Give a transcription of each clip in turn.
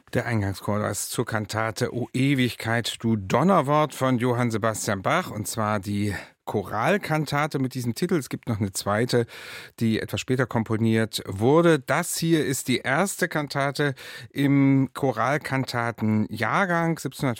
Der Eingangschor ist zur Kantate O Ewigkeit, du Donnerwort von Johann Sebastian Bach, und zwar die Choralkantate mit diesem Titel. Es gibt noch eine zweite, die etwas später komponiert wurde. Das hier ist die erste Kantate im Choralkantatenjahrgang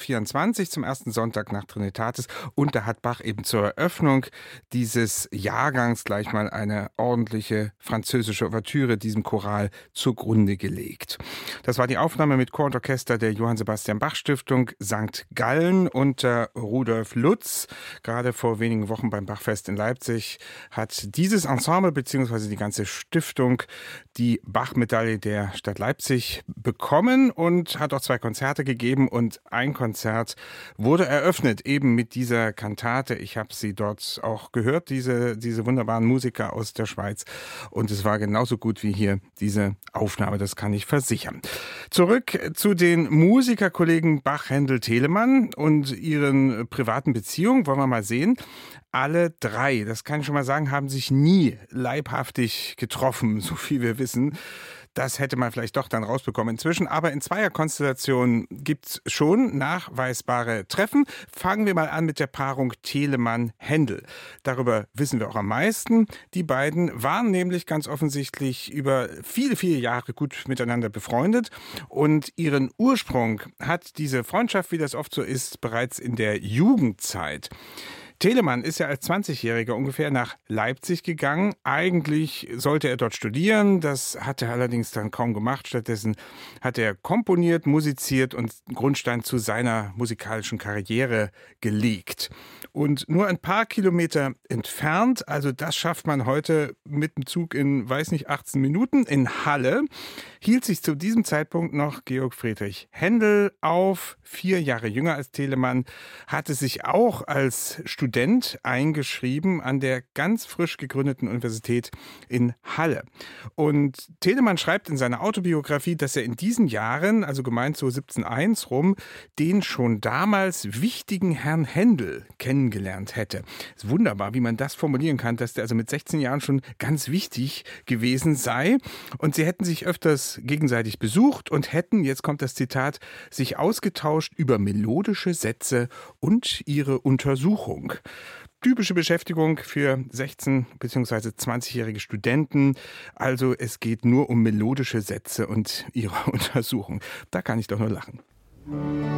1724 zum ersten Sonntag nach Trinitatis. Und da hat Bach eben zur Eröffnung dieses Jahrgangs gleich mal eine ordentliche französische Ouvertüre diesem Choral zugrunde gelegt. Das war die Aufnahme mit Chor und Orchester der Johann Sebastian Bach Stiftung St. Gallen unter Rudolf Lutz. Gerade vor wenigen Wochen beim Bachfest in Leipzig hat dieses Ensemble bzw. die ganze Stiftung die Bach-Medaille der Stadt Leipzig bekommen und hat auch 2 Konzerte gegeben, und ein Konzert wurde eröffnet eben mit dieser Kantate. Ich habe sie dort auch gehört, diese wunderbaren Musiker aus der Schweiz, und es war genauso gut wie hier diese Aufnahme, das kann ich versichern. Zurück zu den Musikerkollegen Bach, Händel, Telemann und ihren privaten Beziehungen wollen wir mal sehen. Alle 3, das kann ich schon mal sagen, haben sich nie leibhaftig getroffen, so viel wir wissen. Das hätte man vielleicht doch dann rausbekommen inzwischen. Aber in Zweierkonstellationen gibt's schon nachweisbare Treffen. Fangen wir mal an mit der Paarung Telemann-Händel. Darüber wissen wir auch am meisten. Die beiden waren nämlich ganz offensichtlich über viele, viele Jahre gut miteinander befreundet. Und ihren Ursprung hat diese Freundschaft, wie das oft so ist, bereits in der Jugendzeit. Telemann ist ja als 20-Jähriger ungefähr nach Leipzig gegangen. Eigentlich sollte er dort studieren, das hat er allerdings dann kaum gemacht. Stattdessen hat er komponiert, musiziert und Grundstein zu seiner musikalischen Karriere gelegt. Und nur ein paar Kilometer entfernt, also das schafft man heute mit dem Zug in, 18 Minuten, in Halle, hielt sich zu diesem Zeitpunkt noch Georg Friedrich Händel auf, 4 Jahre jünger als Telemann, hatte sich auch als Student eingeschrieben an der ganz frisch gegründeten Universität in Halle. Und Telemann schreibt in seiner Autobiografie, dass er in diesen Jahren, also gemeint so 1701 rum, den schon damals wichtigen Herrn Händel kennengelernt hätte. Es ist wunderbar, wie man das formulieren kann, dass der also mit 16 Jahren schon ganz wichtig gewesen sei. Und sie hätten sich öfters gegenseitig besucht und hätten, jetzt kommt das Zitat, sich ausgetauscht über melodische Sätze und ihre Untersuchung. Typische Beschäftigung für 16- bzw. 20-jährige Studenten. Also es geht nur um melodische Sätze und ihre Untersuchung. Da kann ich doch nur lachen.